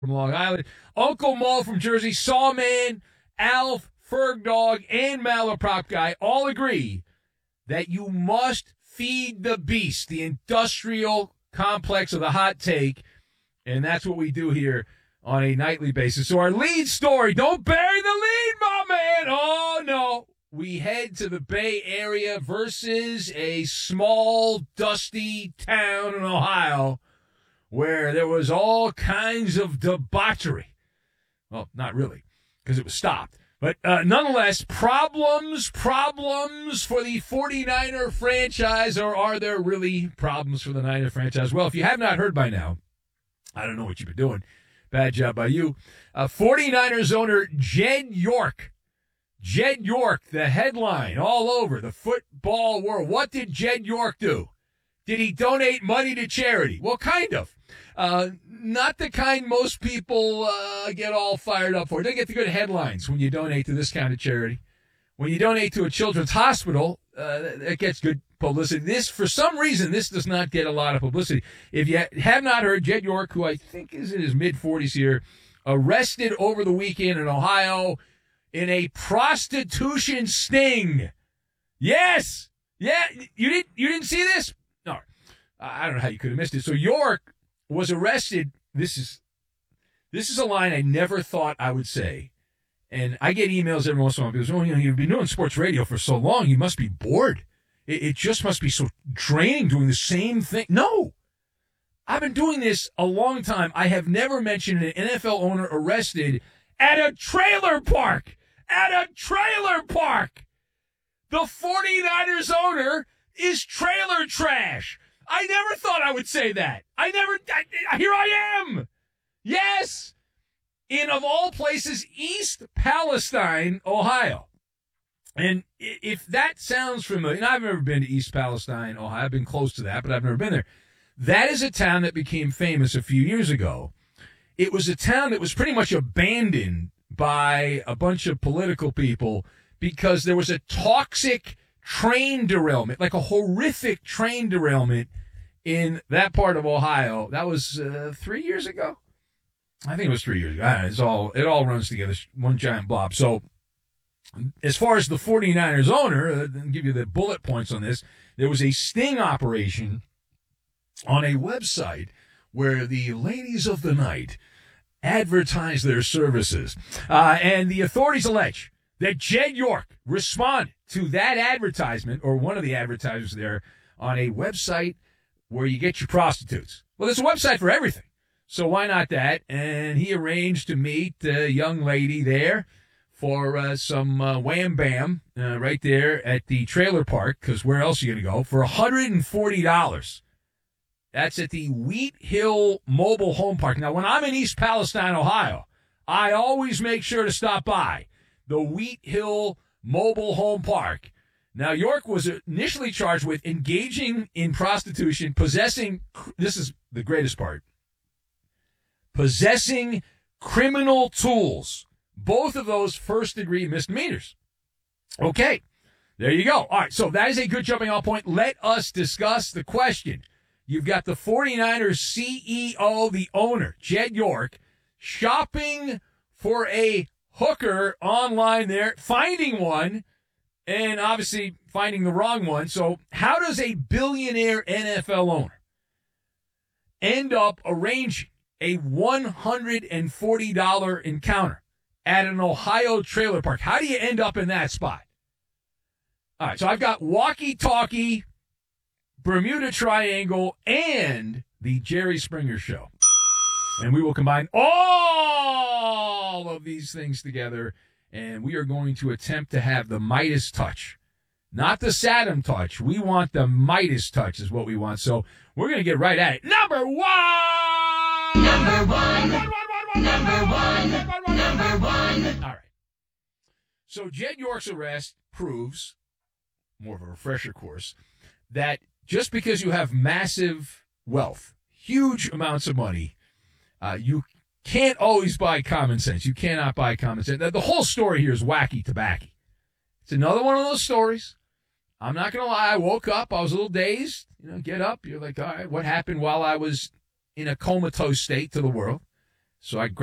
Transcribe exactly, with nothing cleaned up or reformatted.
from Long Island. Uncle Mo from Jersey. Sawman, Alf, Ferg Dog, and Malaprop Guy all agree that you must feed the beast, the industrial complex of the hot take, and that's what we do here on a nightly basis. So our lead story, don't bury the lead, my man. Oh, no. We head to the Bay Area versus a small, dusty town in Ohio where there was all kinds of debauchery. Well, not really, because it was stopped. But uh, nonetheless, problems, problems for the 49er franchise, or are there really problems for the Niner franchise? Well, if you have not heard by now, I don't know what you've been doing. Bad job by you. Uh, 49ers owner Jed York. Jed York, the headline all over the football world. What did Jed York do? Did he donate money to charity? Well, kind of. Uh, not the kind most people uh, get all fired up for. They get the good headlines when you donate to this kind of charity. When you donate to a children's hospital, uh, it gets good publicity. This, for some reason, this does not get a lot of publicity. If you have not heard, Jed York, who I think is in his mid-forties here, arrested over the weekend in Ohio in a prostitution sting. Yes! Yeah, you didn't, you didn't see this? No. I don't know how you could have missed it. So York was arrested. This is this is a line I never thought I would say. And I get emails every once in a while because, oh, you know, you've been doing sports radio for so long, you must be bored. It, it just must be so draining doing the same thing. No. I've been doing this a long time. I have never mentioned an N F L owner arrested at a trailer park. At a trailer park. The 49ers owner is trailer trash. I never thought I would say that. I never, I, here I am. Yes. In, of all places, East Palestine, Ohio. And if that sounds familiar, and I've never been to East Palestine, Ohio. I've been close to that, but I've never been there. That is a town that became famous a few years ago. It was a town that was pretty much abandoned by a bunch of political people because there was a toxic train derailment, like a horrific train derailment in that part of Ohio. That was uh, three years ago. I think it was three years ago. It's all, it all runs together, one giant blob. So as far as the 49ers owner, uh, I'll give you the bullet points on this. There was a sting operation on a website where the ladies of the night advertise their services. Uh, and the authorities allege that Jed York responded to that advertisement, or one of the advertisers there, on a website where you get your prostitutes. Well, there's a website for everything. So why not that? And he arranged to meet a young lady there for uh, some uh, wham bam uh, right there at the trailer park, because where else are you going to go? For one hundred forty dollars. That's at the Wheat Hill Mobile Home Park. Now, when I'm in East Palestine, Ohio, I always make sure to stop by the Wheat Hill Mobile Home Park. Now, York was initially charged with engaging in prostitution, possessing, this is the greatest part, possessing criminal tools. Both of those first-degree misdemeanors. Okay, there you go. All right, so that is a good jumping-off point. Let us discuss the question. You've got the 49ers C E O, the owner, Jed York, shopping for a hooker online there, finding one, and obviously finding the wrong one. So how does a billionaire N F L owner end up arranging a one hundred forty dollars encounter at an Ohio trailer park? How do you end up in that spot? All right, so I've got walkie-talkie, Bermuda Triangle, and the Jerry Springer Show. And we will combine all of these things together, and we are going to attempt to have the Midas touch. Not the Saddam touch. We want the Midas touch is what we want. So we're going to get right at it. Number one! Number one! Number one! Number one! All right. So Jed York's arrest proves, more of a refresher course, that just because you have massive wealth, huge amounts of money, uh, you can't always buy common sense. You cannot buy common sense. The whole story here is wacky tobacco. It's another one of those stories. I'm not going to lie. I woke up. I was a little dazed. You know, get up. You're like, all right, what happened while I was in a comatose state to the world? So I